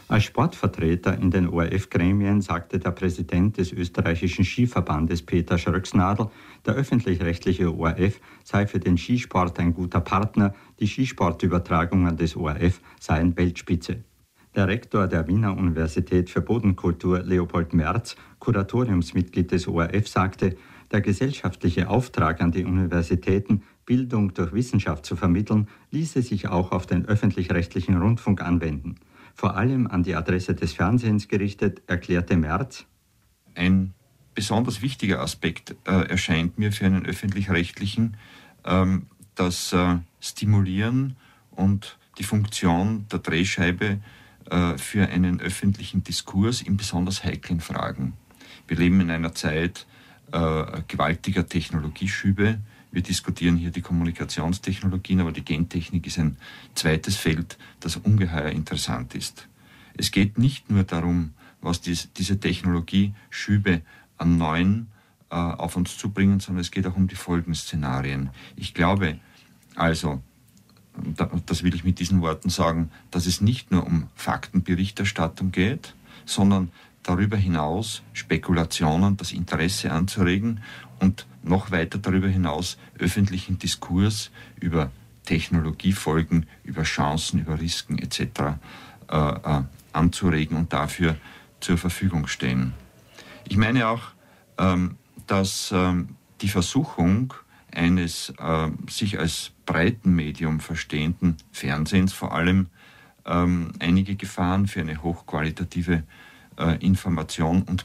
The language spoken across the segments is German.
Als Sportvertreter in den ORF-Gremien sagte der Präsident des österreichischen Skiverbandes Peter Schröcksnadel, der öffentlich-rechtliche ORF sei für den Skisport ein guter Partner, die Skisportübertragungen des ORF seien Weltspitze. Der Rektor der Wiener Universität für Bodenkultur, Leopold Merz, Kuratoriumsmitglied des ORF, sagte, der gesellschaftliche Auftrag an die Universitäten, Bildung durch Wissenschaft zu vermitteln, ließe sich auch auf den öffentlich-rechtlichen Rundfunk anwenden. Vor allem an die Adresse des Fernsehens gerichtet, erklärte Merz: Ein besonders wichtiger Aspekt erscheint mir für einen öffentlich-rechtlichen, das Stimulieren und die Funktion der Drehscheibe für einen öffentlichen Diskurs in besonders heiklen Fragen. Wir leben in einer Zeit gewaltiger Technologieschübe. Wir diskutieren hier die Kommunikationstechnologien, aber die Gentechnik ist ein zweites Feld, das ungeheuer interessant ist. Es geht nicht nur darum, was diese Technologieschübe an Neuen auf uns zubringen, sondern es geht auch um die Folgenszenarien. Ich glaube also, das will ich mit diesen Worten sagen, dass es nicht nur um Faktenberichterstattung geht, sondern darüber hinaus Spekulationen, das Interesse anzuregen und noch weiter darüber hinaus öffentlichen Diskurs über Technologiefolgen, über Chancen, über Risiken etc. Anzuregen und dafür zur Verfügung stehen. Ich meine auch, dass die Versuchung eines sich als Breitenmedium verstehenden Fernsehens vor allem einige Gefahren für eine hochqualitative Information und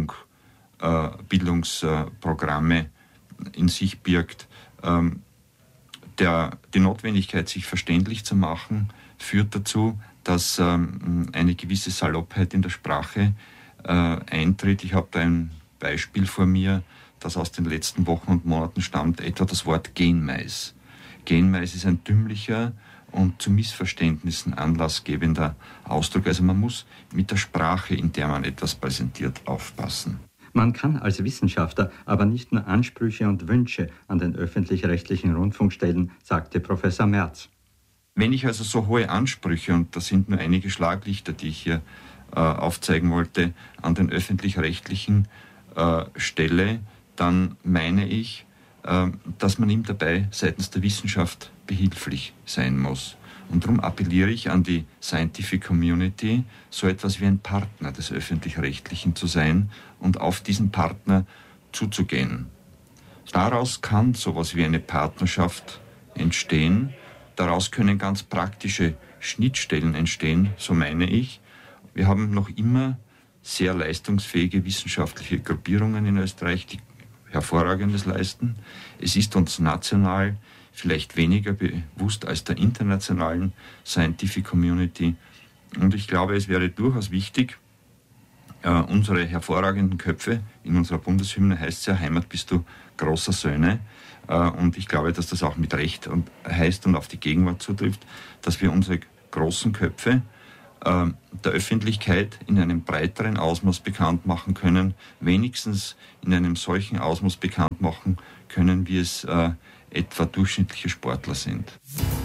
Bildungsprogramme in sich birgt. Die Notwendigkeit, sich verständlich zu machen, führt dazu, dass eine gewisse Saloppheit in der Sprache eintritt. Ich habe da ein Beispiel vor mir, das aus den letzten Wochen und Monaten stammt, etwa das Wort Genmais. Genmais ist ein dümmlicher und zu Missverständnissen anlassgebender Ausdruck. Also man muss mit der Sprache, in der man etwas präsentiert, aufpassen. Man kann als Wissenschaftler aber nicht nur Ansprüche und Wünsche an den öffentlich-rechtlichen Rundfunk stellen, sagte Professor Merz. Wenn ich also so hohe Ansprüche, und das sind nur einige Schlaglichter, die ich hier aufzeigen wollte, an den öffentlich-rechtlichen stelle, dann meine ich, dass man ihm dabei seitens der Wissenschaft behilflich sein muss. Und darum appelliere ich an die Scientific Community, so etwas wie ein Partner des Öffentlich-Rechtlichen zu sein und auf diesen Partner zuzugehen. Daraus kann sowas wie eine Partnerschaft entstehen. Daraus können ganz praktische Schnittstellen entstehen, so meine ich. Wir haben noch immer sehr leistungsfähige wissenschaftliche Gruppierungen in Österreich, die Hervorragendes leisten. Es ist uns national vielleicht weniger bewusst als der internationalen Scientific Community. Und ich glaube, es wäre durchaus wichtig, unsere hervorragenden Köpfe, in unserer Bundeshymne heißt es ja, Heimat bist du großer Söhne. Und ich glaube, dass das auch mit Recht heißt und auf die Gegenwart zutrifft, dass wir unsere großen Köpfe der Öffentlichkeit in einem breiteren Ausmaß bekannt machen können, wenigstens in einem solchen Ausmaß bekannt machen können, wie es etwa durchschnittliche Sportler sind.